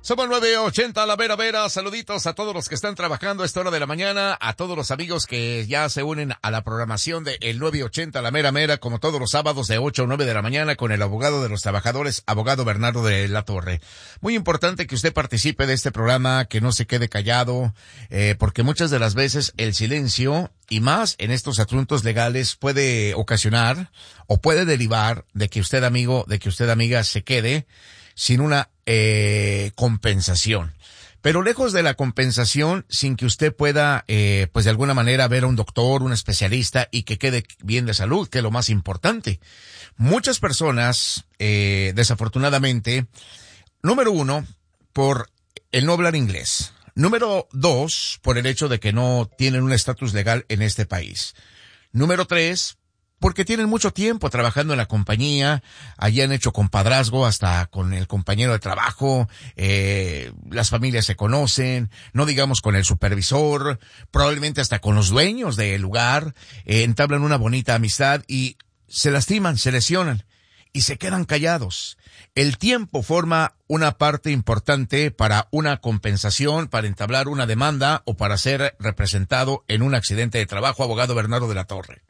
Somos 9:80 la vera vera. Saluditos a todos los que están trabajando a esta hora de la mañana, a todos los amigos que ya se unen a la programación de el 9:80 la mera mera, como todos los sábados de 8 a 9 de la mañana con el abogado de los trabajadores, abogado Bernardo de la Torre. Muy importante que usted participe de este programa, que no se quede callado, porque muchas de las veces el silencio, y más en estos asuntos legales, puede ocasionar o puede derivar de que usted, amigo, de que usted, amiga, se quede sin una compensación. Pero lejos de la compensación, sin que usted pueda, pues de alguna manera ver a un doctor, un especialista y que quede bien de salud, que es lo más importante. Muchas personas, desafortunadamente, número uno, por el no hablar inglés. Número dos, por el hecho de que no tienen un estatus legal en este país. Número tres, porque tienen mucho tiempo trabajando en la compañía, allí han hecho compadrazgo hasta con el compañero de trabajo, las familias se conocen, no digamos con el supervisor, probablemente hasta con los dueños del lugar, entablan una bonita amistad y se lastiman, se lesionan y se quedan callados. El tiempo forma una parte importante para una compensación, para entablar una demanda o para ser representado en un accidente de trabajo, abogado Bernardo de la Torre.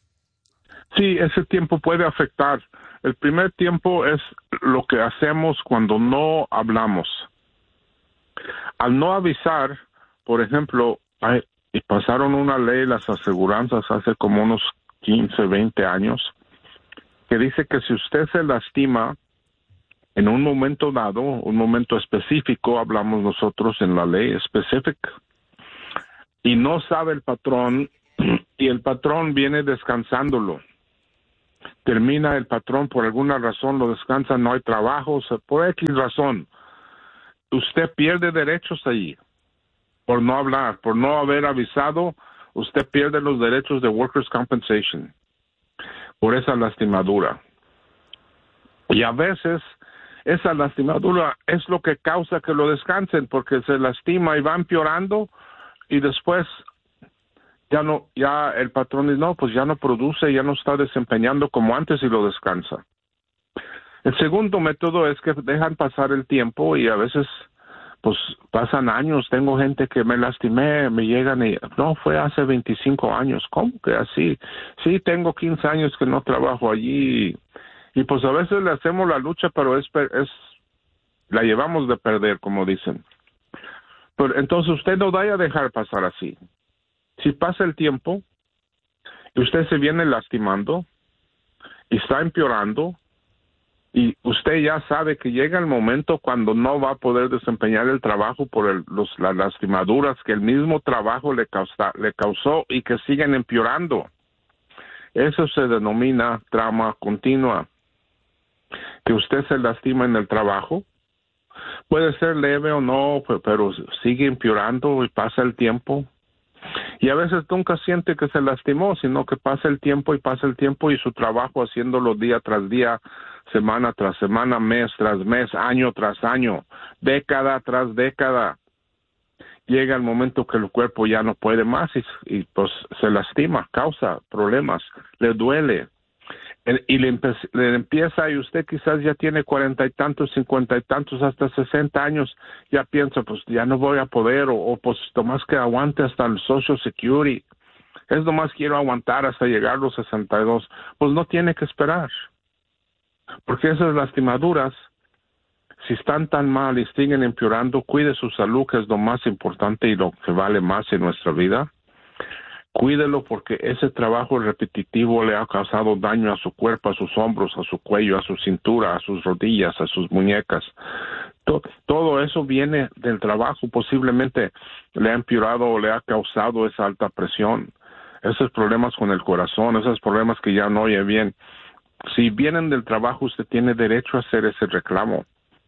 Sí, ese tiempo puede afectar. El primer tiempo es lo que hacemos cuando no hablamos. Al no avisar, por ejemplo, y pasaron una ley, las aseguranzas, hace como unos 15, 20 años, que dice que si usted se lastima en un momento dado, un momento específico, hablamos nosotros en la ley específica, y no sabe el patrón, y el patrón viene descansándolo. Termina el patrón por alguna razón, lo descansa, no hay trabajo, por X razón. Usted pierde derechos allí por no hablar, por no haber avisado, usted pierde los derechos de Workers' Compensation por esa lastimadura. Y a veces esa lastimadura es lo que causa que lo descansen, porque se lastima y va empeorando y después ya el patrón dice, no, pues ya no produce, ya no está desempeñando como antes y lo descansa. El segundo método es que dejan pasar el tiempo y a veces pues pasan años. Tengo gente que me lastimé, me llegan y, no, fue hace 25 años. ¿Cómo que así? Sí, tengo 15 años que no trabajo allí. Y pues a veces le hacemos la lucha, pero la llevamos de perder, como dicen. Pero entonces usted no vaya a dejar pasar así. Si pasa el tiempo y usted se viene lastimando y está empeorando y usted ya sabe que llega el momento cuando no va a poder desempeñar el trabajo por las lastimaduras que el mismo trabajo le causó y que siguen empeorando. Eso se denomina trauma continua. Que usted se lastima en el trabajo, puede ser leve o no, pero sigue empeorando y pasa el tiempo. Y a veces nunca siente que se lastimó, sino que pasa el tiempo y su trabajo haciéndolo día tras día, semana tras semana, mes tras mes, año tras año, década tras década. Llega el momento que el cuerpo ya no puede más y pues se lastima, causa problemas, le duele. Y le empieza, y usted quizás ya tiene 40 y tantos, 50 y tantos, hasta 60 años, ya piensa, pues ya no voy a poder, o pues nomás que aguante hasta el Social Security, es nomás quiero aguantar hasta llegar a los 62, pues no tiene que esperar, porque esas lastimaduras, si están tan mal y siguen empeorando, cuide su salud, que es lo más importante y lo que vale más en nuestra vida. Cuídelo, porque ese trabajo repetitivo le ha causado daño a su cuerpo, a sus hombros, a su cuello, a su cintura, a sus rodillas, a sus muñecas. Todo eso viene del trabajo. Posiblemente le ha empeorado o le ha causado esa alta presión, esos problemas con el corazón, esos problemas que ya no oye bien. Si vienen del trabajo, usted tiene derecho a hacer ese reclamo.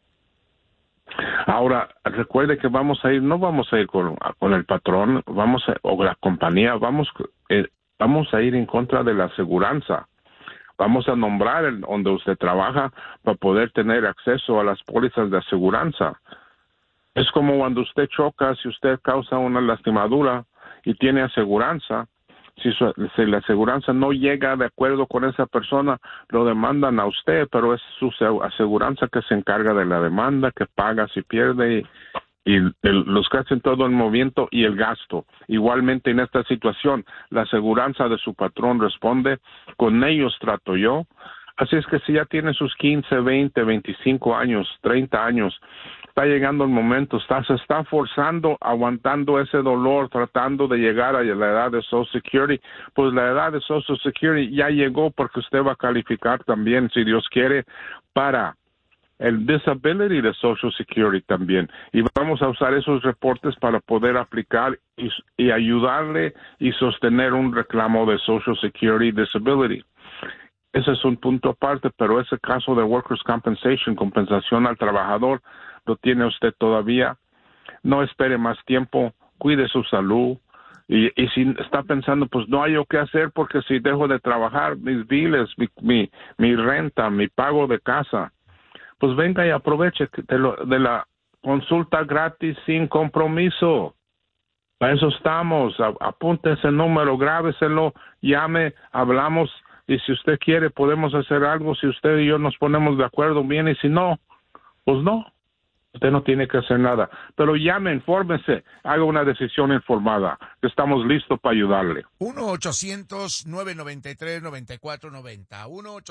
Ahora, recuerde que no vamos a ir con el patrón, o la compañía, vamos a ir en contra de la aseguranza. Vamos a nombrar donde usted trabaja para poder tener acceso a las pólizas de aseguranza. Es como cuando usted choca, si usted causa una lastimadura y tiene aseguranza, Si la aseguranza no llega de acuerdo con esa persona, lo demandan a usted, pero es su aseguranza que se encarga de la demanda, que paga si pierde los que hacen todo el movimiento y el gasto. Igualmente en esta situación, la aseguranza de su patrón responde, con ellos trato yo. Así es que si ya tiene sus 15, 20, 25 años, 30 años, está llegando el momento, se está forzando, aguantando ese dolor, tratando de llegar a la edad de Social Security, pues la edad de Social Security ya llegó porque usted va a calificar también, si Dios quiere, para el disability de Social Security también. Y vamos a usar esos reportes para poder aplicar y ayudarle y sostener un reclamo de Social Security Disability. Ese es un punto aparte, pero ese caso de Workers' Compensation, compensación al trabajador, lo tiene usted todavía. No espere más tiempo, cuide su salud. Y si está pensando, pues no hay yo qué hacer porque si dejo de trabajar, mis biles, mi renta, mi pago de casa, pues venga y aproveche de la consulta gratis sin compromiso. Para eso estamos. Apunte ese número, grábeselo, llame, hablamos. Y si usted quiere, podemos hacer algo. Si usted y yo nos ponemos de acuerdo, bien. Y si no, pues no. Usted no tiene que hacer nada. Pero llame, infórmese, haga una decisión informada. Estamos listos para ayudarle. 1-800-993-9490.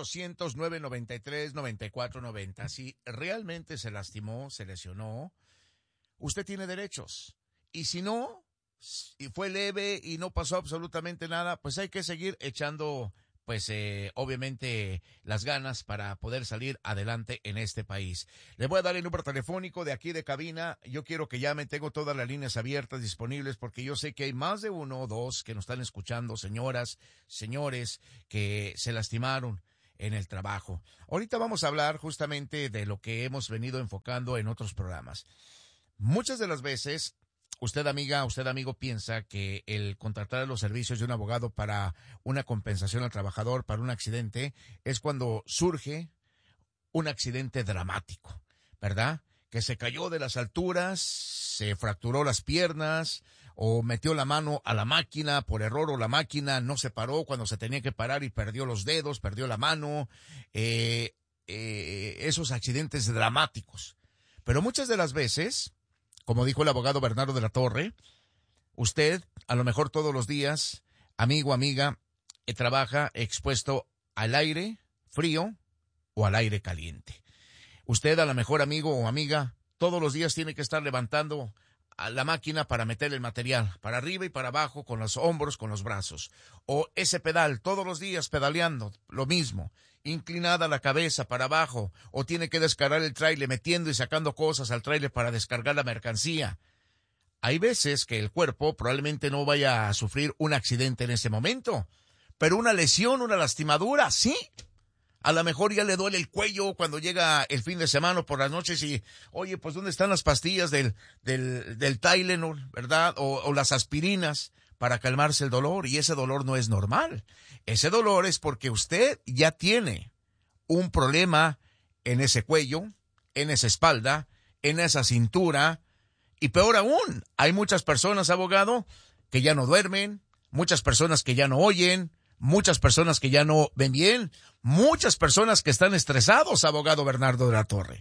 1-800-993-9490. Si realmente se lastimó, se lesionó, usted tiene derechos. Y si no, y fue leve y no pasó absolutamente nada, pues hay que seguir echando obviamente las ganas para poder salir adelante en este país. Le voy a dar el número telefónico de aquí de cabina. Yo quiero que llamen, tengo todas las líneas abiertas disponibles porque yo sé que hay más de uno o dos que nos están escuchando, señoras, señores, que se lastimaron en el trabajo. Ahorita vamos a hablar justamente de lo que hemos venido enfocando en otros programas. Muchas de las veces, usted amiga, usted amigo piensa que el contratar los servicios de un abogado para una compensación al trabajador para un accidente es cuando surge un accidente dramático, ¿verdad? Que se cayó de las alturas, se fracturó las piernas o metió la mano a la máquina por error o la máquina no se paró cuando se tenía que parar y perdió los dedos, perdió la mano, esos accidentes dramáticos. Pero muchas de las veces, como dijo el abogado Bernardo de la Torre, usted a lo mejor todos los días, amigo, amiga, trabaja expuesto al aire frío o al aire caliente. Usted a lo mejor, amigo o amiga, todos los días tiene que estar levantando a la máquina para meter el material, para arriba y para abajo, con los hombros, con los brazos. O ese pedal, todos los días pedaleando, lo mismo. Inclinada la cabeza para abajo, o tiene que descargar el tráiler metiendo y sacando cosas al tráiler para descargar la mercancía. Hay veces que el cuerpo probablemente no vaya a sufrir un accidente en ese momento, pero una lesión, una lastimadura, sí. A lo mejor ya le duele el cuello cuando llega el fin de semana o por las noches y, oye, pues ¿dónde están las pastillas del Tylenol, verdad? O las aspirinas para calmarse el dolor, y ese dolor no es normal. Ese dolor es porque usted ya tiene un problema en ese cuello, en esa espalda, en esa cintura, y peor aún, hay muchas personas, abogado, que ya no duermen, muchas personas que ya no oyen, muchas personas que ya no ven bien, muchas personas que están estresados, abogado Bernardo de la Torre.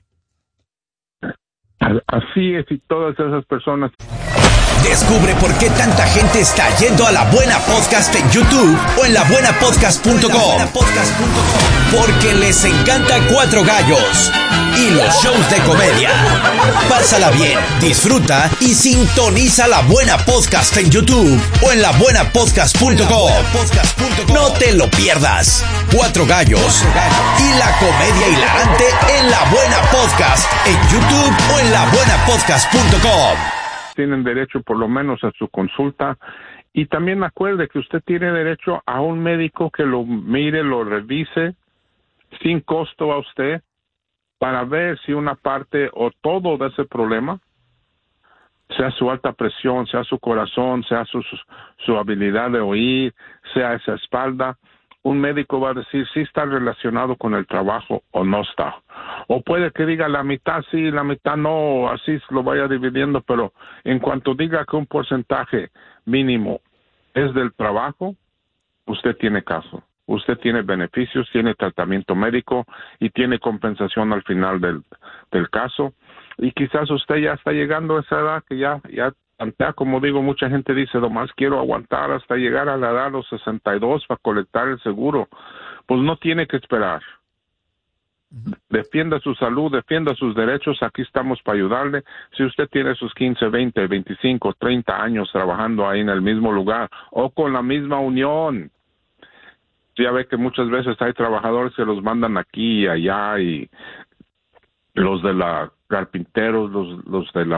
Así es, y todas esas personas. Descubre por qué tanta gente está yendo a La Buena Podcast en YouTube o en labuenapodcast.com. Porque les encanta Cuatro Gallos y los shows de comedia. Pásala bien, disfruta y sintoniza La Buena Podcast en YouTube o en labuenapodcast.com. No te lo pierdas. Cuatro Gallos y la comedia hilarante en La Buena Podcast en YouTube o en labuenapodcast.com. Tienen derecho por lo menos a su consulta, y también acuerde que usted tiene derecho a un médico que lo mire, lo revise sin costo a usted para ver si una parte o todo de ese problema, sea su alta presión, sea su corazón, sea su habilidad de oír, sea esa espalda, un médico va a decir si está relacionado con el trabajo o no está. O puede que diga la mitad sí, la mitad no, así lo vaya dividiendo, pero en cuanto diga que un porcentaje mínimo es del trabajo, usted tiene caso. Usted tiene beneficios, tiene tratamiento médico y tiene compensación al final del caso. Y quizás usted ya está llegando a esa edad que ya como digo, mucha gente dice, nomás quiero aguantar hasta llegar a la edad de los 62 para colectar el seguro. Pues no tiene que esperar. Defienda su salud, defienda sus derechos, aquí estamos para ayudarle. Si usted tiene sus 15, 20, 25, 30 años trabajando ahí en el mismo lugar o con la misma unión, ya ve que muchas veces hay trabajadores que los mandan aquí y allá, y los de la carpinteros, los de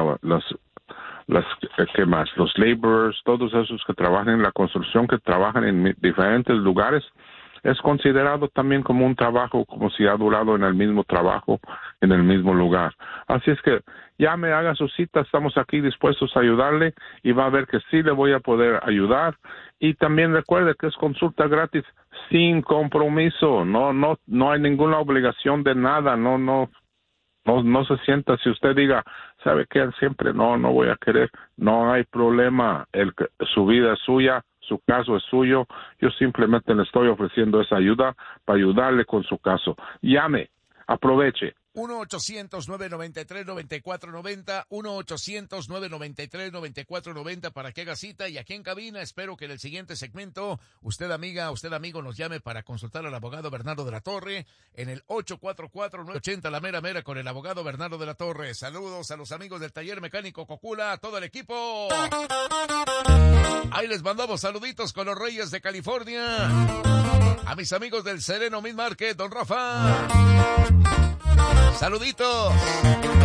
¿qué más? Los laborers, todos esos que trabajan en la construcción, que trabajan en diferentes lugares, es considerado también como un trabajo, como si ha durado en el mismo trabajo, en el mismo lugar. Así es que llame, haga su cita, estamos aquí dispuestos a ayudarle y va a ver que sí le voy a poder ayudar. Y también recuerde que es consulta gratis, sin compromiso, no hay ninguna obligación de nada, no se sienta. Si usted diga, ¿sabe qué? Siempre no voy a querer, no hay problema, su vida es suya, su caso es suyo, yo simplemente le estoy ofreciendo esa ayuda para ayudarle con su caso. Llame, aproveche. 1-800-993-9490, 1-800-993-9490 para que haga cita. Y aquí en cabina espero que en el siguiente segmento usted amiga, usted amigo nos llame para consultar al abogado Bernardo de la Torre en el 844-980, la mera con el abogado Bernardo de la Torre. Saludos a los amigos del taller mecánico Cocula, a todo el equipo. Ahí les mandamos saluditos con los Reyes de California. A mis amigos del Sereno Meat Market, don Rafa. Saluditos.